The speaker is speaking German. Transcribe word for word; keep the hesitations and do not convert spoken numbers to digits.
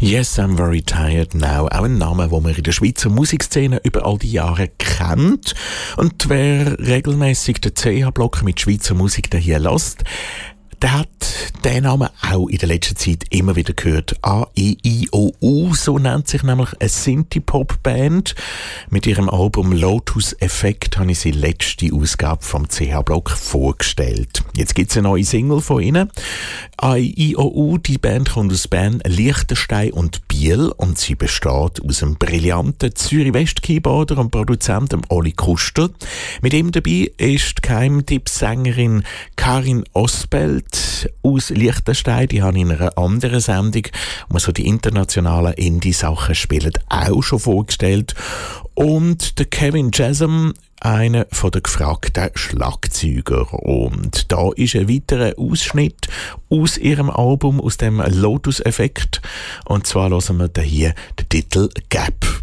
Yes, I'm very tired now. Auch ein Name, den man in der Schweizer Musikszene über all die Jahre kennt. Und wer regelmäßig den C H-Block mit Schweizer Musik hier lässt, der hat den Namen auch in der letzten Zeit immer wieder gehört. A E I O U, so nennt sich nämlich eine Synthie-Pop-Band. Mit ihrem Album Lotus Effect habe ich sie letzte Ausgabe vom C H-Block vorgestellt. Jetzt gibt's eine neue Single von ihnen. A E I O U, die Band kommt aus Bern, Liechtenstein und Biel und sie besteht aus einem brillanten Zürich-West-Keyboarder und Produzenten Oli Kuster. Mit ihm dabei ist die Geheimtipp-Sängerin Karin Osbelt aus Liechtenstein. Die habe ich in einer anderen Sendung, wo man so die internationalen Indie-Sachen spielt, auch schon vorgestellt. Und der Kevin Jasem, einer von den gefragten Schlagzeuger. Und da ist ein weiterer Ausschnitt aus ihrem Album, aus dem Lotus-Effekt. Und zwar hören wir hier den Titel Gap.